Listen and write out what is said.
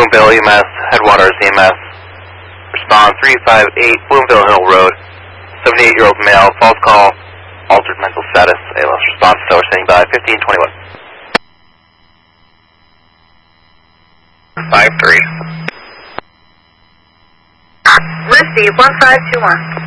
Bloomville EMS, Headwaters EMS. Respond 358 Bloomville Hill Road. 78-year-old male, false call, altered mental status. ALS response, so we're standing by 1521. 53. Receive 1521.